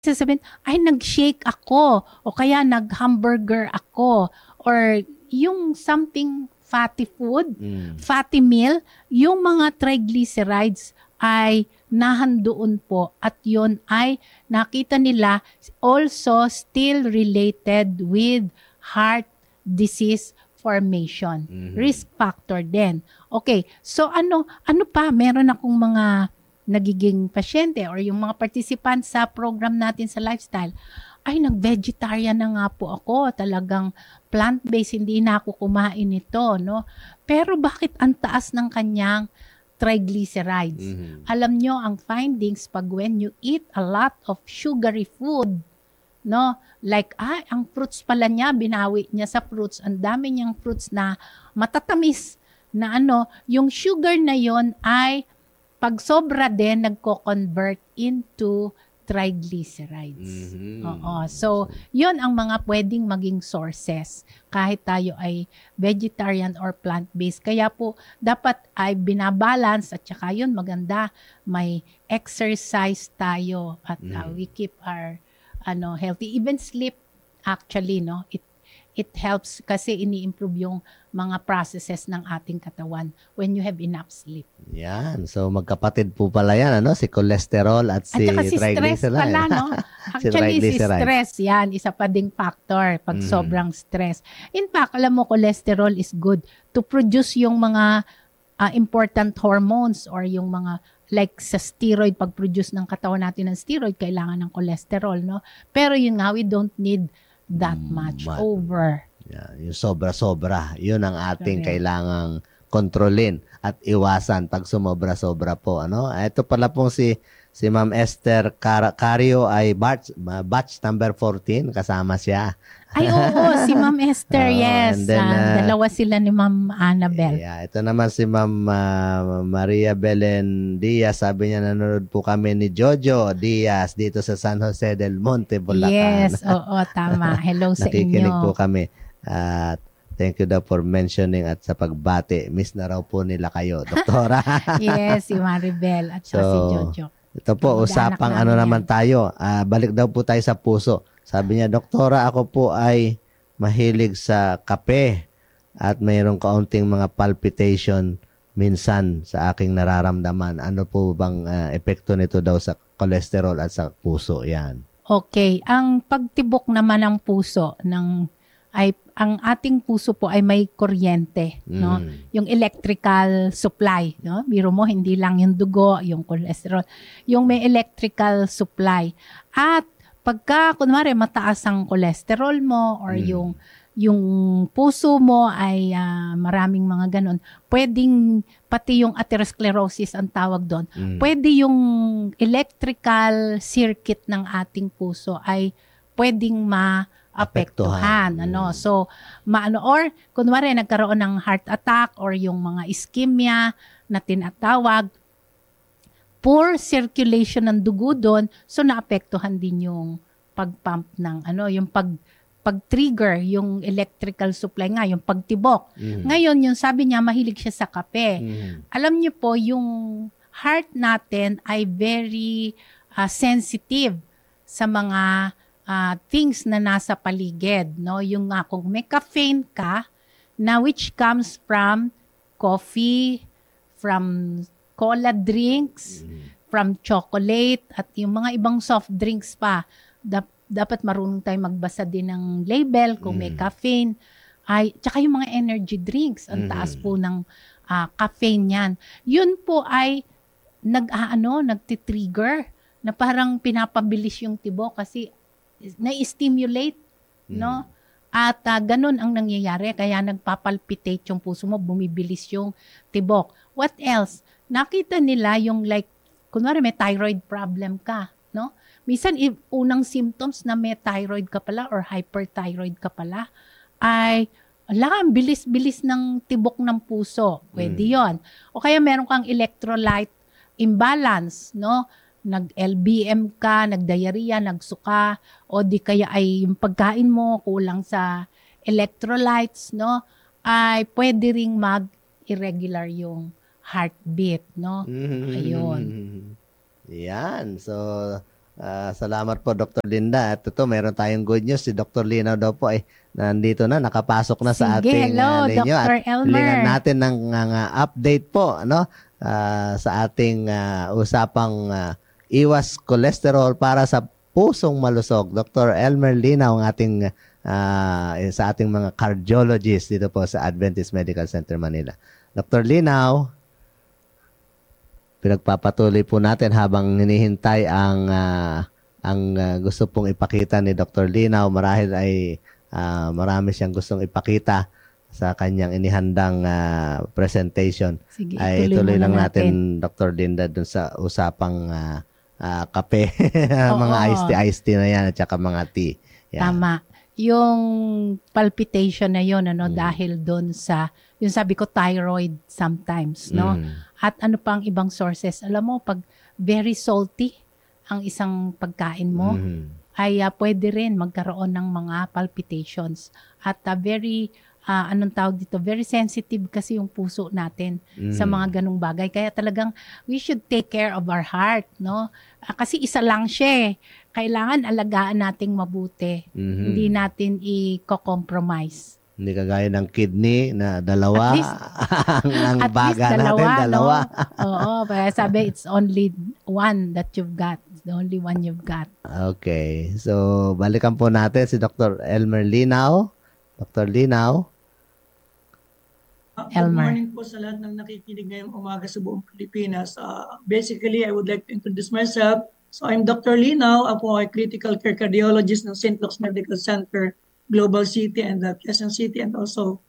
sasabihin, ay nag-shake ako o kaya nag-hamburger ako or yung something fatty food, fatty meal, yung mga triglycerides ay nahandoon po at yon ay nakita nila also still related with heart disease formation. Risk factor din. Okay, so ano pa? Meron akong mga nagiging pasyente or yung mga participants sa program natin sa lifestyle, ay nag-vegetarian na nga po ako, talagang plant-based, hindi na ako kumain nito, no? Pero bakit ang taas ng kanyang triglycerides? Alam nyo, ang findings, pag when you eat a lot of sugary food, no? Like, ang fruits pala niya, binawi niya sa fruits, ang dami niyang fruits na matatamis, na yung sugar na yon ay pag sobra din, nagko-convert into triglycerides. Oo. So, yun ang mga pwedeng maging sources kahit tayo ay vegetarian or plant-based. Kaya po, dapat ay binabalance at saka yun maganda, may exercise tayo at we keep our healthy. Even sleep, actually, no? It helps kasi ini-improve yung mga processes ng ating katawan when you have enough sleep. Yan. So, magkapatid po pala yan, si cholesterol at si triglyceride. Stress pala, no? Actually, si stress, yan. Isa pa ding factor pag sobrang stress. In fact, alam mo, cholesterol is good to produce yung mga important hormones or yung mga like sa steroid, pag-produce ng katawan natin ng steroid, kailangan ng cholesterol, no? Pero yun nga, we don't need that much over. Yeah, yung sobra-sobra. Yun ang ating kailangang kontrolin at iwasan pag sumobra-sobra po. Ito pala pong si Ma'am Esther Cario ay batch number 14. Kasama siya. Ay, oo. Si Ma'am Esther, yes. Then, dalawa sila ni Ma'am Annabel. Yeah, ito naman si Ma'am Maria Belen Diaz. Sabi niya, nanonood po kami ni Jojo Diaz dito sa San Jose del Monte, Bulacan. Yes, oo, tama. Hello sa inyo. Nakikinig po kami. At thank you daw for mentioning at sa pagbati. Miss na raw po nila kayo, Doktora. Yes, si Maribel at si Jojo. Ito po, usapang naman tayo. Balik daw po tayo sa puso. Sabi niya, Doktora, ako po ay mahilig sa kape at mayroong kaunting mga palpitation minsan sa aking nararamdaman. Ano po bang epekto nito daw sa cholesterol at sa puso? Yan. Okay. Ang pagtibok naman ng puso ang ating puso po ay may kuryente, no? Yung electrical supply, no? Biro mo, hindi lang yung dugo, yung cholesterol, yung may electrical supply. At pagka, kunwari, mataas ang cholesterol mo or yung puso mo ay maraming mga ganon, pwedeng, pati yung atherosclerosis ang tawag doon, pwede yung electrical circuit ng ating puso ay pwedeng maapektuhan. So, or kunwari nagkaroon ng heart attack or yung mga ischemia na tinatawag, poor circulation ng dugo doon, so naapektuhan din yung pag-pump ng yung pag-trigger, yung electrical supply nga, yung pagtibok. Ngayon, yung sabi niya, mahilig siya sa kape. Alam niyo po, yung heart natin ay very sensitive sa mga things na nasa paligid, no? Yung kung may caffeine ka, na which comes from coffee, from cola drinks, from chocolate, at yung mga ibang soft drinks pa. Dapat marunong tayo magbasa din ng label kung may caffeine. Tsaka yung mga energy drinks, ang taas po ng caffeine yan. Yun po ay nagtitrigger na parang pinapabilis yung tibok kasi na-stimulate, no? At ganun ang nangyayari, kaya nagpapalpitate yung puso mo, bumibilis yung tibok. What else? Nakita nila yung like, kunwari may thyroid problem ka, no? Minsan, unang symptoms na may thyroid ka pala or hyperthyroid ka pala, ay, ang bilis-bilis ng tibok ng puso. Pwede yon. O kaya meron kang electrolyte imbalance, no? Nag-LBM ka, nag-diarrhea, nagsuka, o di kaya ay yung pagkain mo kulang sa electrolytes, no? Ay pwede ring mag-irregular yung heartbeat, no? Ayun. Yan. So, Salamat po, Dr. Linda. At ito, meron tayong good news. Si Dr. Linaw daw po ay nandito na, nakapasok na sa Sige, ating hello, ninyo. Dr. At Elmer. hilingan natin ng update po sa ating usapang iwas cholesterol para sa pusong malusog. Dr. Elmer Linaw ang ating sa ating mga cardiologist dito po sa Adventist Medical Center Manila. Dr. Linaw, pinagpapatuloy po natin habang hinihintay ang gusto pong ipakita ni Dr. Linaw. Marahil ay marami siyang gustong ipakita sa kanyang inihandang presentation. Sige, ay tuloy lang natin, Dr. Linda, dun sa usapang kape, mga iced tea na yan at saka mga tea. Yan. Tama. Yung palpitation na yun, dahil doon sa, yung sabi ko, thyroid sometimes, no? At ano pang ibang sources. Alam mo, pag very salty ang isang pagkain mo, ay pwede rin magkaroon ng mga palpitations. At very, anong tawag dito, very sensitive kasi yung puso natin sa mga ganung bagay. Kaya talagang we should take care of our heart, no? Kasi isa lang siya. Kailangan alagaan nating mabuti. Hindi natin i-compromise. Hindi kagaya ng kidney na dalawa. Ang baga natin, dalawa. No? Oo, kaya sabi, it's only one that you've got. It's the only one you've got. Okay. So, balikan po natin si Dr. Elmer Linaw. Dr. Linaw. Good morning po sa lahat ng nakikinig ngayong umaga sa buong Pilipinas. Basically, I would like to introduce myself. So, I'm Dr. Linaw. Ako ay critical care cardiologist ng St. Luke's Medical Center, Global City and Quezon City, and also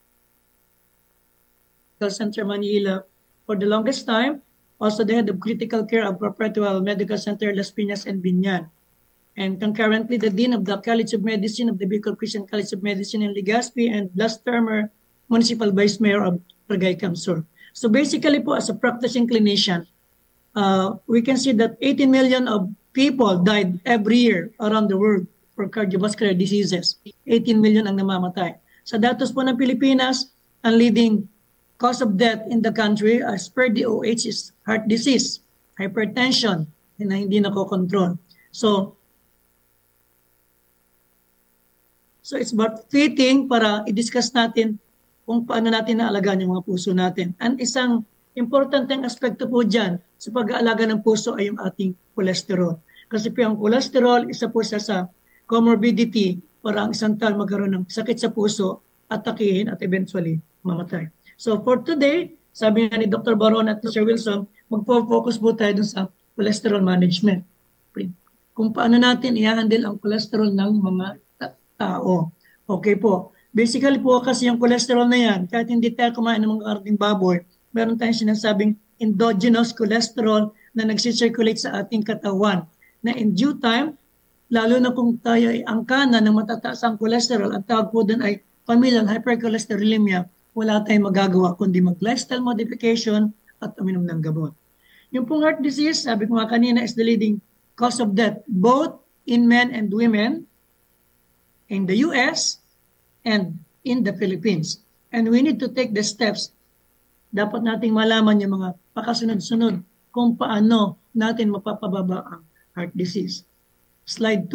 Medical Center Manila for the longest time. Also the head of critical care of Perpetual Medical Center Las Piñas and Binyan. And concurrently, the Dean of the College of Medicine of the Bicol Christian College of Medicine in Legazpi and last termer Municipal Vice Mayor of Barangay Camsur. So basically po, as a practicing clinician, we can see that 18 million of people died every year around the world for cardiovascular diseases. 18 million ang namamatay. Sa datos po ng Pilipinas, ang leading cause of death in the country as per DOH is heart disease, hypertension, na hindi nakokontrol. So it's about fitting para i-discuss natin kung paano natin naalagaan yung mga puso natin. And isang importanteng aspekto po dyan sa pag-aalaga ng puso ay yung ating cholesterol. Kasi po ang cholesterol, isa po sa comorbidity para ang isang tao magkaroon ng sakit sa puso, atakihin at eventually mamatay. So for today, sabi nga ni Dr. Baron at Sir Wilson, magpo-focus po tayo dun sa cholesterol management. Kung paano natin i-handle ang cholesterol ng mga tao. Okay po. Basically po kasi yung cholesterol na yan, kahit hindi tayo kumain ng mga karning baboy, meron tayong sinasabing endogenous cholesterol na nagsisirculate sa ating katawan. Na in due time, lalo na kung tayo ay angkana ng matataas ang cholesterol, ang tawag po doon ay familial hypercholesterolemia, wala tayong magagawa kundi mag-lifestyle modification at uminom ng gamot. Yung pong heart disease, sabi ko nga kanina, is the leading cause of death both in men and women in the US and in the Philippines. And we need to take the steps. Dapat nating malaman yung mga pakasunod-sunod kung paano natin mapapababa ang heart disease. Slide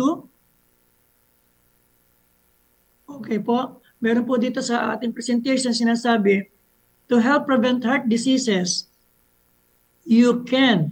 2. Okay po. Meron po dito sa ating presentation sinasabi, to help prevent heart diseases, you can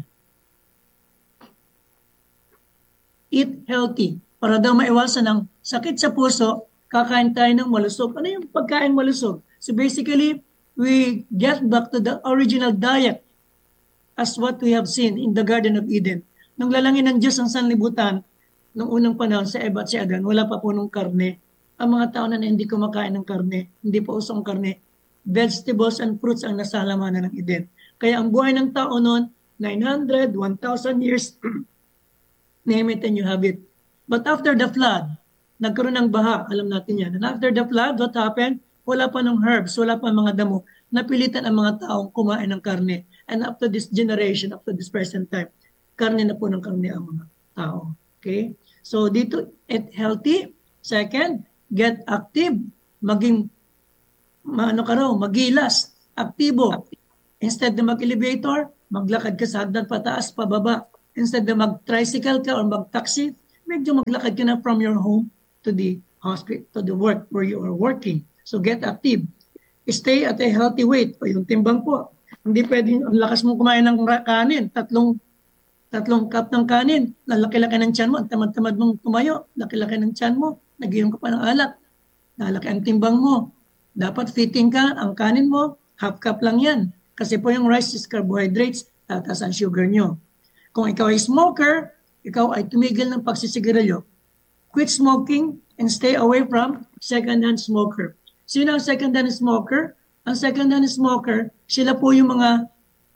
eat healthy. Para daw maiwasan ng sakit sa puso, kakain tayo ng malusog. Ano yung pagkain malusog? So basically, we get back to the original diet as what we have seen in the Garden of Eden. Nung lalangin ng Diyos ang sanlibutan, nung unang panahon sa Eva at si Adan, wala pa po nung karne. Ang mga tao na hindi kumakain ng karne, hindi pa usong karne, vegetables and fruits ang nasa halamanan ng Eden. Kaya ang buhay ng tao noon, 900, 1,000 years, name it and you have it. But after the flood, nagkaroon ng baha, alam natin yan. And after the flood, what happened? Wala pa ng herbs, wala pa mga damo. Napilitan ang mga taong kumain ng karne. And up to this generation, up to this present time, karne na po ng karne ang mga tao. Okay? So dito, eat healthy. Second, get active. Maging, magilas, aktibo. Instead na mag-elevator, maglakad ka sa hagdan pataas, pababa. instead na mag-tricycle ka or mag-taxi, medyo maglakad ka na from your home to the hospital, to the work where you are working. So get active. Stay at a healthy weight. O yung timbang po. Hindi pwedeng, ang lakas mong kumain ng kanin, tatlong cup ng kanin, lalaki-laki ng tiyan mo, ang tamad-tamad mong tumayo, laki-laki ng tiyan mo, nagiinom ka pa ng alak, lalaki ang timbang mo. Dapat fitting ka, ang kanin mo, half cup lang yan. Kasi po yung rice is carbohydrates, tatas ang sugar nyo. Kung ikaw ay smoker, ikaw ay tumigil ng pagsisigarilyo. Quit smoking and stay away from second-hand smoker. Sino ang second-hand smoker? Ang second-hand smoker, sila po yung mga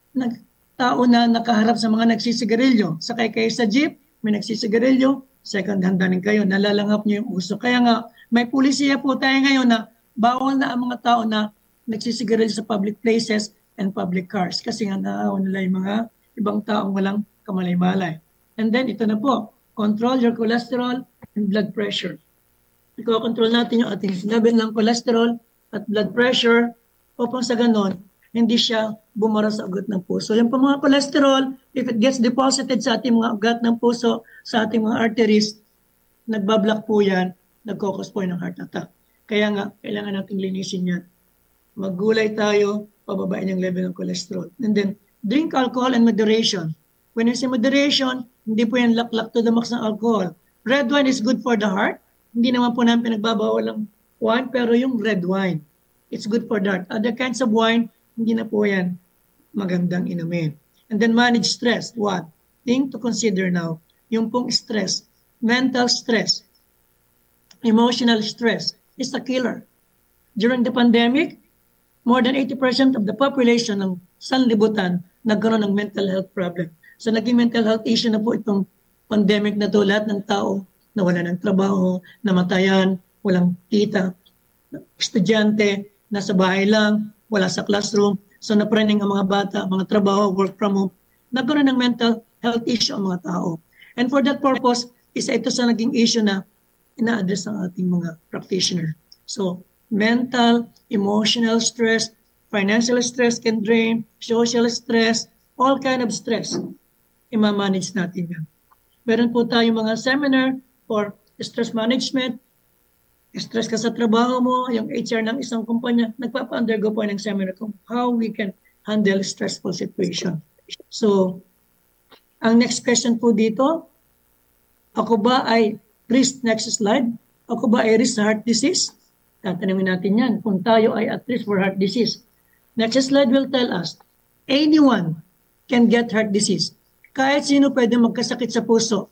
tao na nakaharap sa mga nagsisigarilyo. Sakay kayo sa jeep, may nagsisigarilyo, second-hand din kayo, nalalangap nyo yung uso. Kaya nga, may pulisiya po tayo ngayon na bawal na ang mga tao na nagsisigarilyo sa public places and public cars kasi nga naawa nila yung mga ibang taong walang kamalay-malay. And then, ito na po, control your cholesterol and blood pressure. Iko-control natin yung ating level ng cholesterol at blood pressure upang sa ganon, hindi siya bumara sa ugat ng puso. Yung po mga cholesterol, if it gets deposited sa ating mga ugat ng puso, sa ating mga arteries, nagbablock po yan, nagkokos po ng heart attack. Kaya nga, kailangan nating linisin yan. Maggulay tayo, pababain yung level ng cholesterol. And then, drink alcohol in moderation. When you say moderation, hindi po yan laklak to the max ng alcohol. Red wine is good for the heart. Hindi naman po namin pinagbabawal ng wine, pero yung red wine, it's good for the heart. Other kinds of wine, hindi na po yan magandang inumin. And then manage stress. What? Thing to consider now, yung pong stress, mental stress, emotional stress is a killer. During the pandemic, more than 80% of the population ng sanlibutan nagkaroon ng mental health problem. So naging mental health issue na po itong pandemic na to. Lahat ng tao nawala ng trabaho, namatayan, walang kita, estudyante, nasa bahay lang, wala sa classroom. So napraning ang mga bata, mga trabaho, work from home. Nagkaroon ng mental health issue ang mga tao. And for that purpose, isa ito sa naging issue na ina-address ng ating mga practitioner. So mental, emotional stress, financial stress can drain, social stress, all kind of stress. Ima-manage natin yan. Meron po tayong mga seminar for stress management. Stress ka sa trabaho mo, yung HR ng isang kumpanya, nagpapa-undergo po ng seminar kung how we can handle stressful situation. So, ang next question po dito, ako ba ay risk, next slide, ako ba ay risk sa heart disease? Tatanungin natin yan, kung tayo ay at risk for heart disease. Next slide will tell us, anyone can get heart disease. Kahit sino pwede magkasakit sa puso.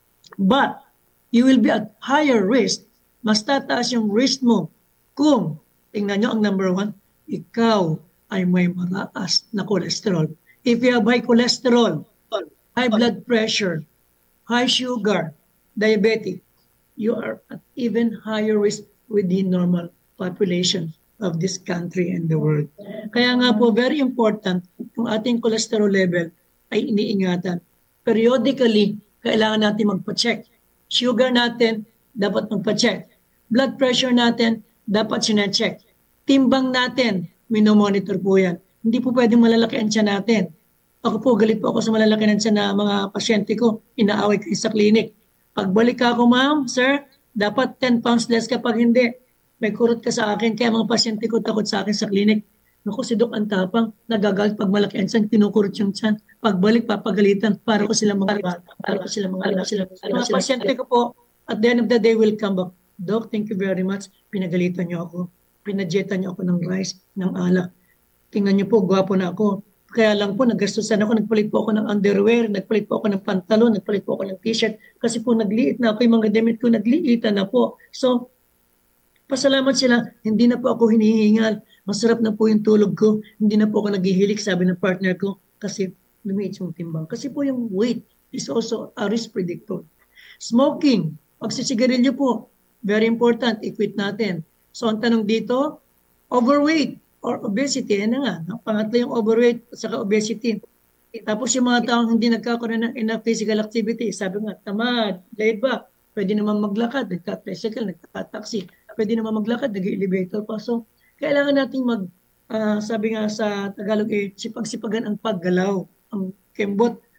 But, you will be at higher risk. Mas tataas yung risk mo kung, tingnan nyo ang number 1, ikaw ay may mataas na cholesterol. If you have high cholesterol, high blood pressure, high sugar, diabetic, you are at even higher risk with the normal population of this country and the world. Kaya nga po, very important, yung ating cholesterol level ay iniingatan. Periodically, kailangan natin magpa-check. Sugar natin, dapat magpa-check. Blood pressure natin, dapat sina-check. Timbang natin, minomonitor po yan. Hindi po pwedeng malalaki ang tiyan natin. Ako po, galit po ako sa malalaki ng tiyan na mga pasyente ko, inaaway kayo sa clinic. Pagbalik ako, ma'am, sir, dapat 10 pounds less kapag hindi. May kurot ka sa akin, kaya mga pasyente ko takot sa akin sa clinic. Naku, si Doc ang tapang, nagagalit pag malaki ang tiyan, kinukurot yung tiyan. Pagbalik, papagalitan, para ko sila mga bata, para ko sila mga mga pasyente ko po, at the end of the day will come back. Doc, thank you very much. Pinagalitan niyo ako. Pinadyetan niyo ako ng rice, ng alak. Tingnan niyo po, gwapo na ako. Kaya lang po, naggastusan ako, nagpalit po ako ng underwear, nagpalit po ako ng pantalon, nagpalit po ako ng t-shirt. Kasi po nagliit na ako, yung mga damit ko nagliitan na po. So, pasalamat sila, hindi na po ako hinihingal. Masarap na po yung tulog ko. Hindi na po ako naghihilik, sabi ng partner ko, kasi lumiit yung timbang. Kasi po yung weight is also a risk predictor. Smoking, pagsisigarilyo po, very important, i-quit natin. So ang tanong dito, overweight or obesity, yan na nga. Pangatlo yung overweight at saka obesity. Tapos yung mga taong hindi nagkakaroon ng enough physical activity, sabi nga, tamad, laid back, pwede naman maglakad, nagka-tricycle, nagka-taxi, pwede naman maglakad, nag-elevator pa. So kailangan nating sabi nga sa Tagalog, sipag-sipagan ang paggalaw. Ang kembot,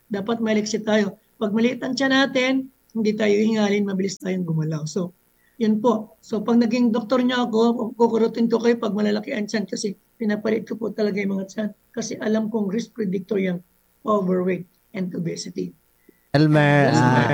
Dapat maliksi tayo. Pag maliit ang tiyan natin, hindi tayo hingalin, mabilis tayong gumalaw. So, yun po. So, pag naging doktor niya ako, kukurutin ko kayo pag malalaki ang tiyan kasi pinapalit ko po talaga yung mga tiyan kasi alam kong risk predictor yung overweight and obesity. Elmer,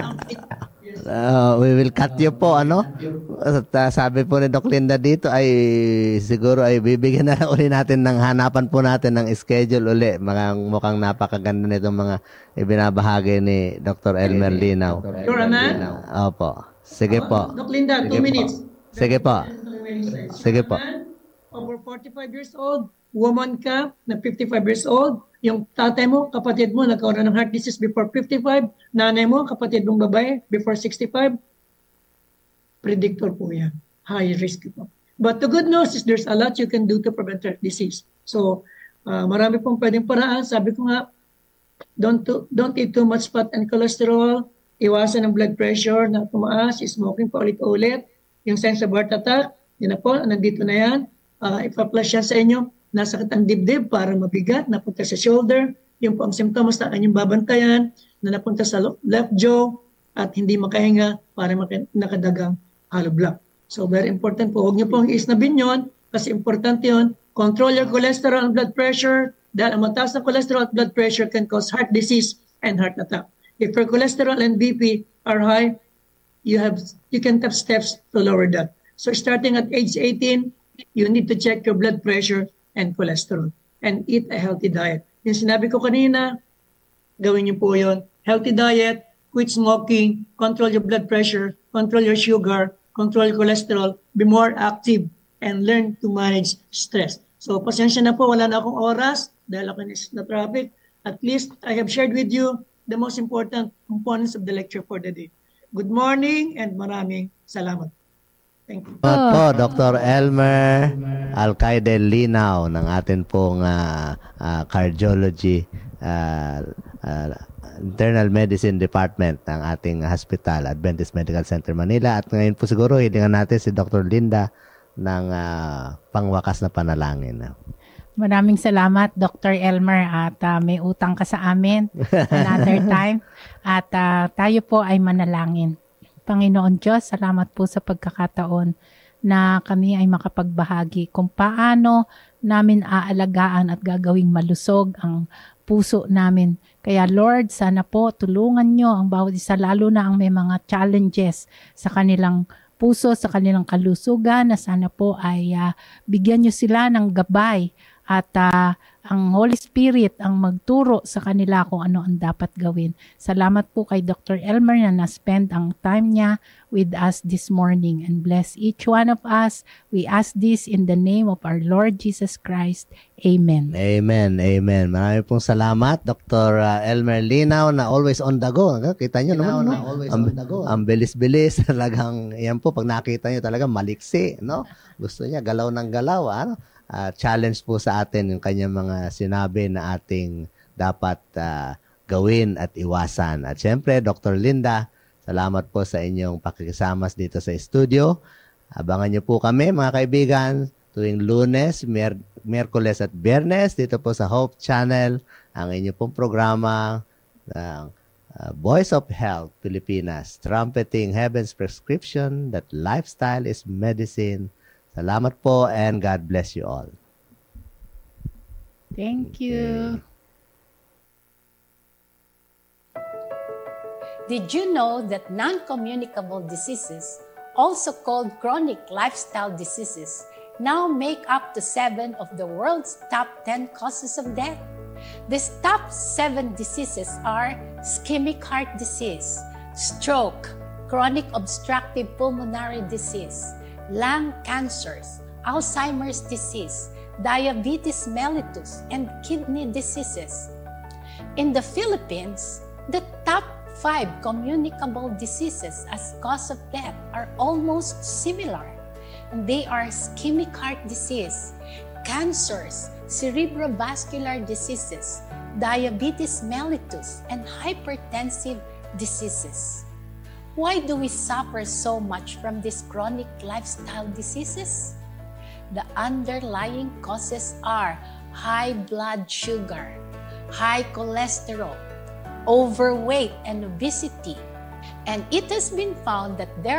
we will cut you po, ano? Sabi po ni Doc Linda dito ay siguro ay bibigyan na uli natin ng hanapan po natin ng schedule uli. Mukhang napakaganda nitong mga ibinabahagi ni Dr. Elmer Linaw. You're a man? Opo. Sige po. Doc Linda, 2 minutes. Sige po. Sige po. Over 45 years old, woman ka na 55 years old, yung tatay mo, kapatid mo, nagkaroon ng heart disease before 55, nanay mo, kapatid mong babae, before 65, predictor po yan. High risk po. But the good news is there's a lot you can do to prevent heart disease. So, marami pong pwedeng paraan. Sabi ko nga, don't eat too much fat and cholesterol, iwasan ang blood pressure na tumaas, smoking pa ulit-ulit, yung signs of heart attack, yun na po, nandito na yan. Ipa-flash yan sa inyo, nasakit ang dibdib para mabigat, napunta sa shoulder, yung po ang symptoms na kanyang babantayan, na napunta sa left jaw, at hindi makahinga para nakadagang hollow block. So very important po, huwag niyo pong isnabin yun, kasi importante yun, control your cholesterol and blood pressure, dahil ang mataas na cholesterol at blood pressure can cause heart disease and heart attack. If your cholesterol and BP are high, you can take steps to lower that. So starting at age 18, you need to check your blood pressure and cholesterol and eat a healthy diet. Yung sinabi ko kanina, gawin niyo po yun. Healthy diet, quit smoking, control your blood pressure, control your sugar, control your cholesterol, be more active, and learn to manage stress. So pasensya na po, wala na akong oras dahil ako na traffic. At least I have shared with you the most important components of the lecture for the day. Good morning and maraming salamat. Thank you. Salamat po, Dr. Elmer Alcaide Linaw ng atin pong cardiology internal medicine department ng ating hospital, Adventist Medical Center Manila. At ngayon po siguro hilingan natin si Dr. Linda ng pangwakas na panalangin. Maraming salamat, Dr. Elmer, at may utang ka sa amin another time. At tayo po ay manalangin. Panginoon Diyos, salamat po sa pagkakataon na kami ay makapagbahagi kung paano namin aalagaan at gagawing malusog ang puso namin. Kaya Lord, sana po tulungan nyo ang bawat isa, lalo na ang may mga challenges sa kanilang puso, sa kanilang kalusugan, na sana po ay bigyan nyo sila ng gabay at ang Holy Spirit ang magturo sa kanila kung ano ang dapat gawin. Salamat po kay Dr. Elmer na na-spend ang time niya with us this morning, and bless each one of us. We ask this in the name of our Lord Jesus Christ. Amen. Amen. Amen. Marami pong salamat, Dr. Elmer Linaw, na always on the go. Kita nyo naman, no? Ang bilis-bilis. Talagang, yan po, pag nakita nyo talaga maliksi, no? Gusto niya, galaw ng galaw, ano? Challenge po sa atin yung kanyang mga sinabi na ating dapat gawin at iwasan. At syempre, Dr. Linda, salamat po sa inyong pakikisama dito sa studio. Abangan niyo po kami, mga kaibigan, tuwing Lunes, Miyerkules at Biyernes dito po sa Hope Channel, ang inyong pong programa ng Voice of Health Pilipinas, trumpeting heaven's prescription that lifestyle is medicine. Salamat po and God bless you all. Thank you. Did you know that non-communicable diseases, also called chronic lifestyle diseases, now make up to 7 of the world's top 10 causes of death? These top 7 diseases are ischemic heart disease, stroke, chronic obstructive pulmonary disease, lung cancers, Alzheimer's disease, diabetes mellitus, and kidney diseases. In the Philippines, the top 5 communicable diseases as cause of death are almost similar. And they are ischemic heart disease, cancers, cerebrovascular diseases, diabetes mellitus, and hypertensive diseases. Why do we suffer so much from these chronic lifestyle diseases? The underlying causes are high blood sugar, high cholesterol, overweight, and obesity. And it has been found that there